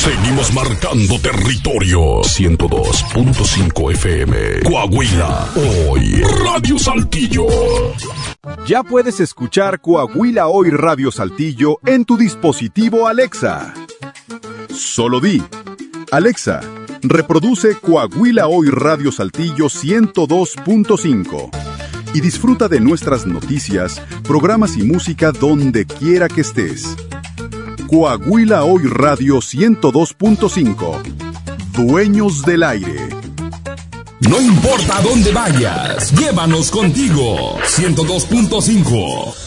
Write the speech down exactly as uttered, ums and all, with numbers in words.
Seguimos marcando territorio. ciento dos punto cinco F M. Coahuila, hoy. Radio Saltillo. Ya puedes escuchar Coahuila Hoy Radio Saltillo en tu dispositivo Alexa. Solo di: Alexa, reproduce Coahuila Hoy Radio Saltillo ciento dos punto cinco y disfruta de nuestras noticias, programas y música donde quiera que estés. Coahuila Hoy Radio ciento dos punto cinco. Dueños del aire. No importa dónde vayas, llévanos contigo. ciento dos punto cinco.